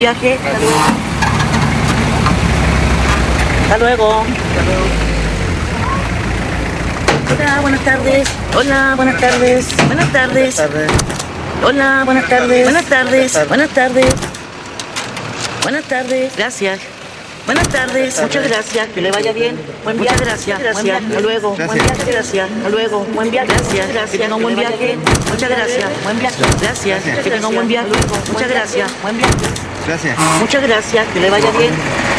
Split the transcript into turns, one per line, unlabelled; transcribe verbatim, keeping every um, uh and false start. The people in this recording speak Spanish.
Viaje. Hasta luego. Hasta luego. Hola, buenas tardes. Hola, buenas tardes. Buenas tardes. Hola, buenas tardes. Buenas tardes. Buenas tardes. Buenas tardes. Gracias. Buenas tardes, muchas gracias, que le vaya bien. Buen viaje, gracias, gracias, hasta luego. Buen viaje, gracias, hasta luego. Buen viaje, gracias, gracias, que tenga un buen viaje. Muchas gracias, buen viaje, gracias, que tenga un buen viaje. Muchas gracias, buen viaje.
Gracias.
Muchas gracias, que le vaya bien.